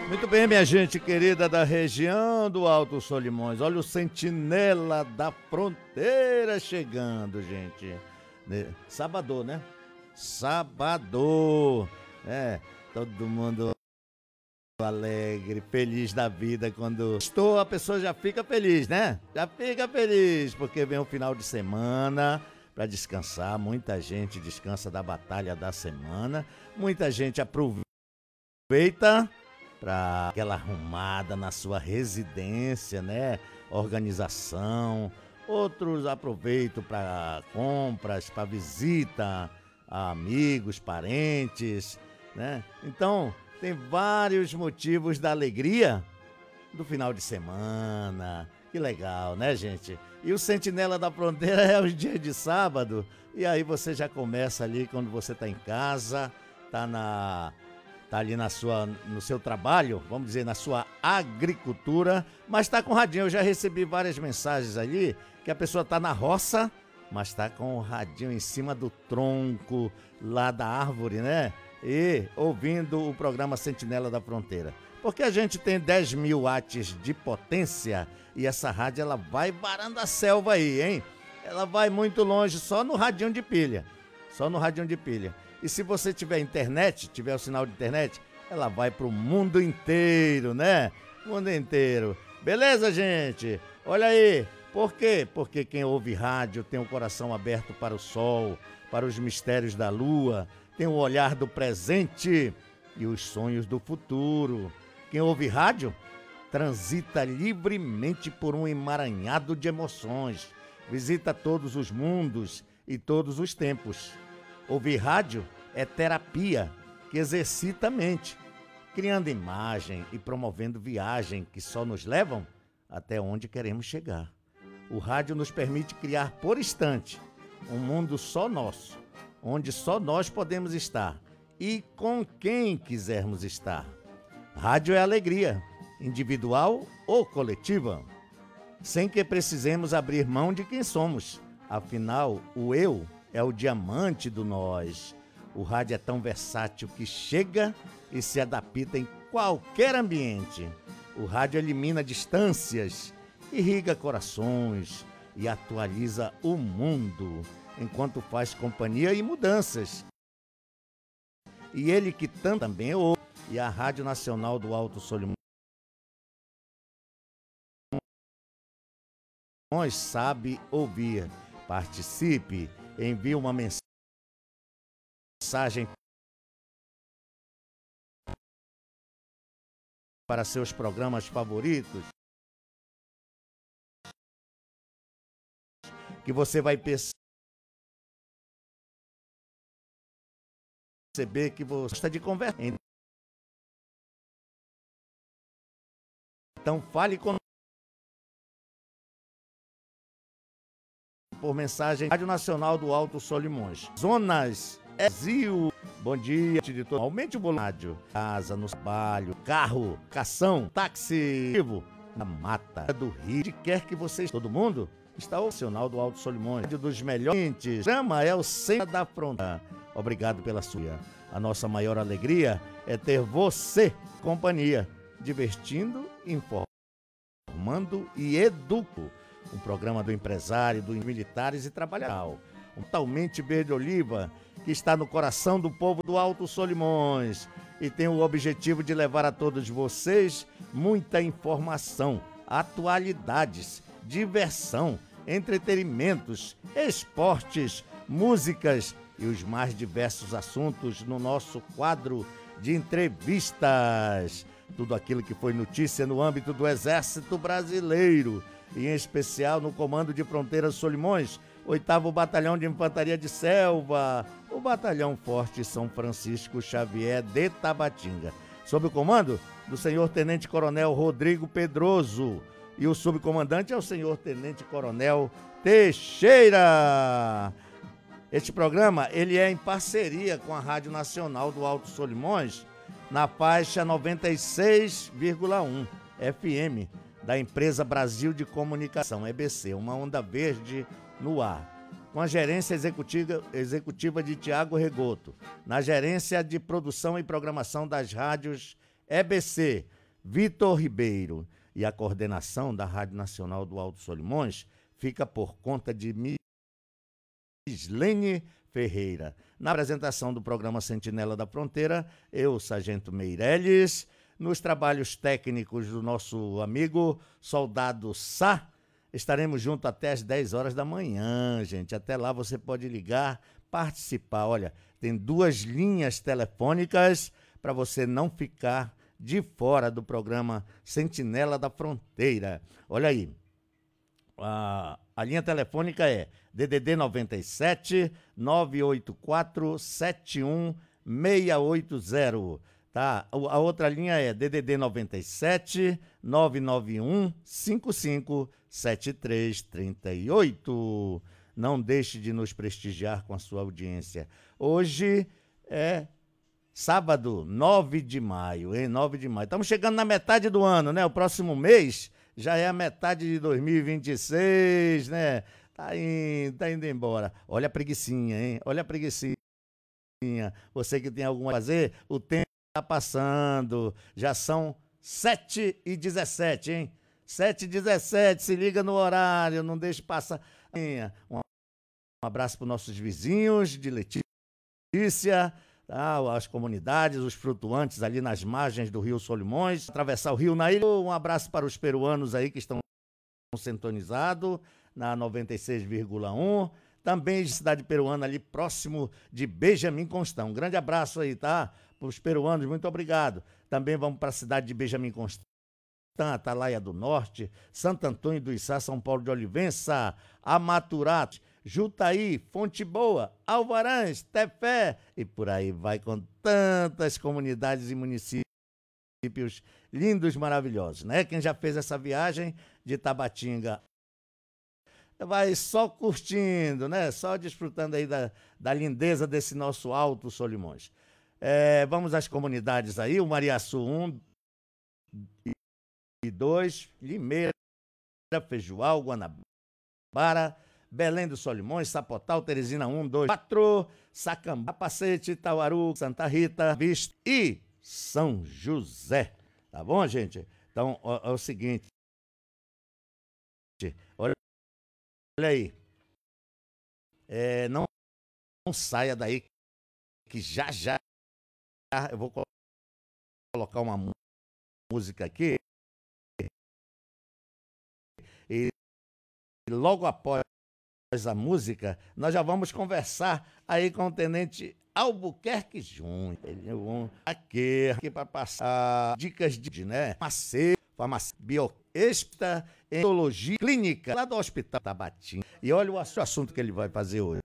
Muito bem, minha gente querida da região do Alto Solimões. Olha o sentinela da fronteira chegando, gente. Sábado, né? Sábado. Todo mundo alegre, feliz da vida. Quando estou, a pessoa já fica feliz, né? Já fica feliz, porque vem o final de semana para descansar. Muita gente descansa da batalha da semana. Muita gente aproveita para aquela arrumada na sua residência, né? Organização. Outros aproveitam para compras, para visita a amigos, parentes, né? Então, tem vários motivos da alegria do final de semana. Que legal, né, gente? E o Sentinela da Fronteira é os dias de sábado. E aí você já começa ali quando você está em casa, tá ali no seu trabalho, vamos dizer, na sua agricultura, mas está com o radinho. Eu já recebi várias mensagens ali que a pessoa está na roça, mas está com o radinho em cima do tronco lá da árvore, né? E ouvindo o programa Sentinela da Fronteira. Porque a gente tem 10 mil watts de potência e essa rádio ela vai varando a selva aí, hein? Ela vai muito longe só no radinho de pilha. Só no radinho de pilha. E se você tiver internet, tiver o sinal de internet, ela vai pro mundo inteiro, né? Mundo inteiro. Beleza, gente? Olha aí. Por quê? Porque quem ouve rádio tem o coração aberto para o sol, para os mistérios da lua, tem o olhar do presente e os sonhos do futuro. Quem ouve rádio transita livremente por um emaranhado de emoções, visita todos os mundos e todos os tempos. Ouvir rádio é terapia que exercita a mente, criando imagem e promovendo viagem que só nos levam até onde queremos chegar. O rádio nos permite criar por instante um mundo só nosso, onde só nós podemos estar e com quem quisermos estar. Rádio é alegria, individual ou coletiva, sem que precisemos abrir mão de quem somos. Afinal, o eu é o diamante do nós. O rádio é tão versátil que chega e se adapta em qualquer ambiente. O rádio elimina distâncias, irriga corações e atualiza o mundo, enquanto faz companhia e mudanças. E ele que tanto também ouve, e a Rádio Nacional do Alto Solimões sabe ouvir. Participe, envie uma mensagem para seus programas favoritos, que você vai perceber que você gosta de conversar. Então fale conosco por mensagem. Rádio Nacional do Alto Solimões. Zonas Brasil. Bom dia, editor. Aumente o volume. Rádio, casa, no trabalho, carro, cação, táxi, na mata do Rio. Onde quer que vocês, todo mundo, está o Nacional do Alto Solimões. Rádio dos melhores. Chama é o centro da fronteira. Obrigado pela sua. A nossa maior alegria é ter você companhia, divertindo, informando e educando. Um programa do empresário, dos militares e trabalhadores. Um totalmente verde-oliva que está no coração do povo do Alto Solimões e tem o objetivo de levar a todos vocês muita informação, atualidades, diversão, entretenimentos, esportes, músicas e os mais diversos assuntos no nosso quadro de entrevistas. Tudo aquilo que foi notícia no âmbito do Exército Brasileiro, e em especial no Comando de Fronteiras Solimões, 8º Batalhão de Infantaria de Selva, o Batalhão Forte São Francisco Xavier de Tabatinga, sob o comando do Senhor Tenente Coronel Rodrigo Pedroso, e o subcomandante é o Senhor Tenente Coronel Teixeira. Este programa ele é em parceria com a Rádio Nacional do Alto Solimões, na faixa 96,1 FM, da Empresa Brasil de Comunicação, EBC, uma onda verde no ar, com a gerência executiva de Tiago Regoto, na gerência de produção e programação das rádios EBC, Vitor Ribeiro. E a coordenação da Rádio Nacional do Alto Solimões fica por conta de Mislene Ferreira. Na apresentação do programa Sentinela da Fronteira, eu, Sargento Meirelles, nos trabalhos técnicos do nosso amigo Soldado Sá, estaremos juntos até às 10 horas da manhã, gente. Até lá você pode ligar, participar. Olha, tem 2 linhas telefônicas para você não ficar de fora do programa Sentinela da Fronteira. Olha aí, a linha telefônica é DDD 97 984 71 680. Tá? A outra linha é DDD 97 991 55 7338. Não deixe de nos prestigiar com a sua audiência. Hoje é sábado, 9 de maio, hein? 9 de maio. Estamos chegando na metade do ano, né? O próximo mês já é a metade de 2026, né? Tá indo embora. Olha a preguicinha, hein? Olha a preguicinha. Você que tem alguma coisa a fazer, o tempo tá passando. Já são 7h17, hein? 7h17, se liga no horário, não deixe passar. Um abraço para os nossos vizinhos de Letícia, tá? As comunidades, os flutuantes ali nas margens do Rio Solimões, atravessar o rio na ilha. Um abraço para os peruanos aí que estão sintonizados na 96,1. Também de cidade peruana ali próximo de Benjamin Constant. Um grande abraço aí, tá? Para os peruanos, muito obrigado. Também vamos para a cidade de Benjamin Constant, Atalaia do Norte, Santo Antônio do Içá, São Paulo de Olivença, Amaturato, Jutaí, Fonte Boa, Alvarães, Tefé e por aí vai, com tantas comunidades e municípios lindos, maravilhosos, né? Quem já fez essa viagem de Tabatinga vai só curtindo, né? Só desfrutando aí da lindeza desse nosso Alto Solimões. Vamos às comunidades aí, o Mariaçu 1 e 2, Limeira, Feijoal, Guanabara, Belém dos Solimões, Sapotal, Teresina 1, 2, 4, Sacambá, Capacete, Tauaru, Santa Rita, Vista e São José. Tá bom, gente? Então, é o seguinte. Olha aí. Não saia daí, que já eu vou colocar uma música aqui. E logo após a música, nós já vamos conversar aí com o Tenente Albuquerque Júnior. Ele é aqui para passar dicas de, né? Farmácia bioexta, endologia clínica, lá do Hospital Tabatinga. E olha o assunto que ele vai fazer hoje.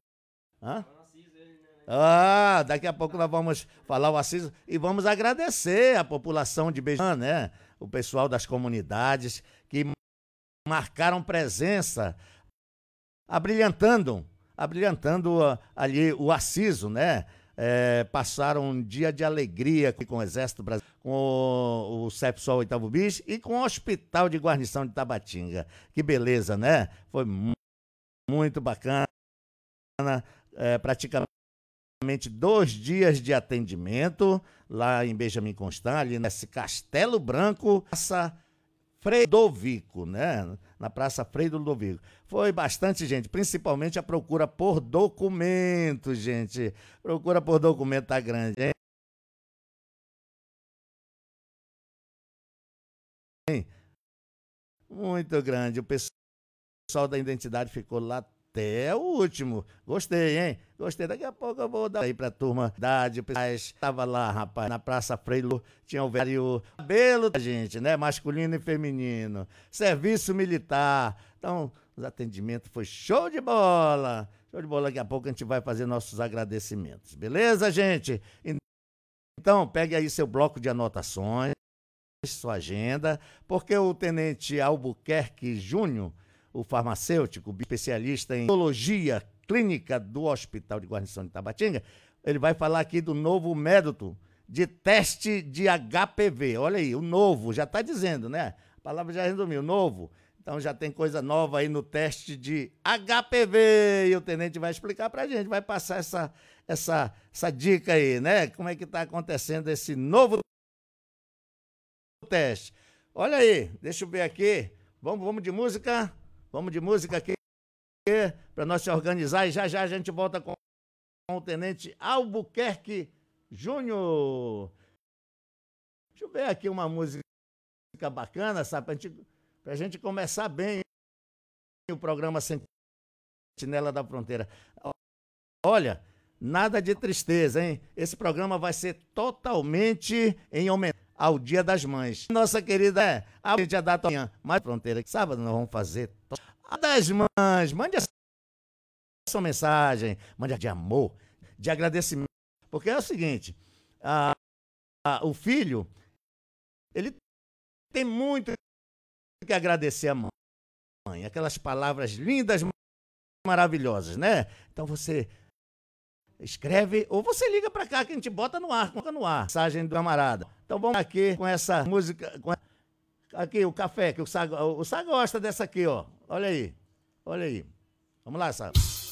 Daqui a pouco nós vamos falar o assiso e vamos agradecer a população de Beijão, né? O pessoal das comunidades que marcaram presença, abrilhantando ali o assiso, né? Passaram um dia de alegria com o Exército Brasileiro, com o CEPSOL Oitavo Bis e com o Hospital de Guarnição de Tabatinga. Que beleza, né? Foi muito bacana, praticamente 2 dias de atendimento lá em Benjamin Constant, ali nesse Castelo Branco, Praça Frei Ludovico, né? Na Praça Frei Ludovico. Foi bastante gente, principalmente a procura por documentos, gente. Procura por documento tá grande, hein? Muito grande. O pessoal da identidade ficou lá até o último. Gostei, hein? Gostei. Daqui a pouco eu vou dar aí pra turma da estava lá, rapaz, na Praça Freilo, tinha o velho cabelo da gente, né? Masculino e feminino. Serviço militar. Então, os atendimentos foi show de bola. Show de bola. Daqui a pouco a gente vai fazer nossos agradecimentos. Beleza, gente? Então, pegue aí seu bloco de anotações, sua agenda, porque o Tenente Albuquerque Júnior, o farmacêutico, especialista em biologia clínica do Hospital de Guarnição de Tabatinga, ele vai falar aqui do novo método de teste de HPV. Olha aí, o novo, já está dizendo, né? A palavra já resumiu, novo. Então já tem coisa nova aí no teste de HPV e o tenente vai explicar pra gente, vai passar essa dica aí, né? Como é que está acontecendo esse novo teste. Olha aí, deixa eu ver aqui. Vamos de música? Vamos de música aqui para nós se organizar e já já a gente volta com o Tenente Albuquerque Júnior. Deixa eu ver aqui uma música bacana, sabe? Pra gente começar bem o programa Sentinela da Fronteira. Olha, nada de tristeza, hein? Esse programa vai ser totalmente em homenagem ao Dia das Mães. Nossa querida, a gente já dá amanhã, mais fronteira, que sábado nós vamos fazer a das mães. Mande a sua mensagem, mande de amor, de agradecimento. Porque é o seguinte, o filho, ele tem muito que agradecer a mãe. Aquelas palavras lindas, maravilhosas, né? Então você escreve ou você liga para cá que a gente bota no ar, mensagem do camarada. Então vamos aqui com essa música, aqui o café, que o Sá gosta dessa aqui, ó. Olha aí, olha aí. Vamos lá, Sá.